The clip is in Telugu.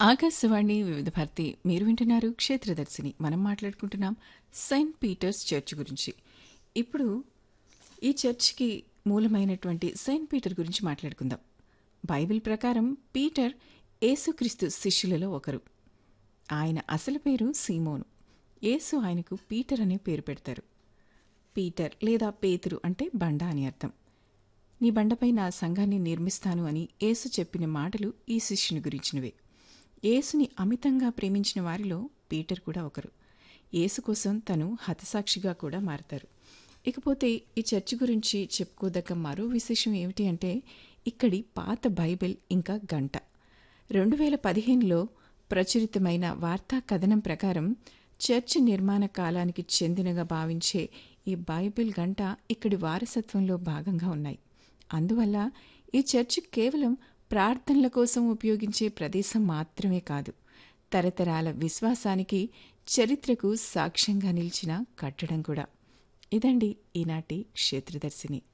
ఆకాశవాణి వివిధ భారతి మీరు వింటున్నారు క్షేత్రదర్శిని. మనం మాట్లాడుకుంటున్నాం సెయింట్ పీటర్స్ చర్చ్ గురించి. ఇప్పుడు ఈ చర్చ్కి మూలమైనటువంటి సెయింట్ పీటర్ గురించి మాట్లాడుకుందాం. బైబిల్ ప్రకారం పీటర్ యేసుక్రీస్తు శిష్యులలో ఒకరు. ఆయన అసలు పేరు సీమోను. యేసు ఆయనకు పీటర్ అనే పేరు పెడతారు. పీటర్ లేదా పేతురు అంటే బండ అని అర్థం. నీ బండపై నా సంఘాన్ని నిర్మిస్తాను అని యేసు చెప్పిన మాటలు ఈ శిష్యుని గురించినవే. యేసుని అమితంగా ప్రేమించిన వారిలో పీటర్ కూడా ఒకరు. యేసు కోసం తను హతసాక్షిగా కూడా మారతారు. ఇకపోతే ఈ చర్చి గురించి చెప్పుకోదగ్గ మరో విశేషం ఏమిటి అంటే ఇక్కడి పాత బైబిల్ ఇంకా గంట. 2015లో ప్రచురితమైన వార్తా కథనం ప్రకారం చర్చి నిర్మాణ కాలానికి చెందినగా భావించే ఈ బైబిల్ గంట ఇక్కడి వారసత్వంలో భాగంగా ఉన్నాయి. అందువల్ల ఈ చర్చి కేవలం ప్రార్థనల కోసం ఉపయోగించే ప్రదేశం మాత్రమే కాదు, తరతరాల విశ్వాసానికి, చరిత్రకు సాక్ష్యంగా నిలిచిన కట్టడం కూడా. ఇదండి ఈనాటి క్షేత్రదర్శిని.